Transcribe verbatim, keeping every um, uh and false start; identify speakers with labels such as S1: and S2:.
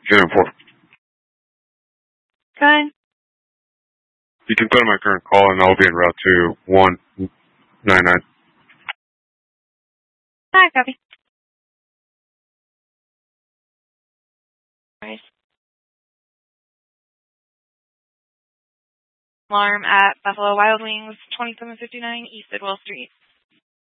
S1: ten four.
S2: Good.
S1: You can put in my current call and I'll be en route to one nine nine.
S2: Hi, copy. Nice. Alarm at Buffalo Wild Wings, twenty-seven fifty-nine East Sidwell Street.